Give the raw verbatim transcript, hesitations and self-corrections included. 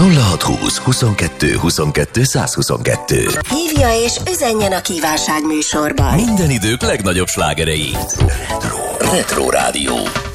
nulla hatszázhúsz huszonkettő huszonkettő százhuszonkettő. Hívja és üzenjen a kívánság műsorban. Minden idők legnagyobb slágerei. Retro, Retro Rádió.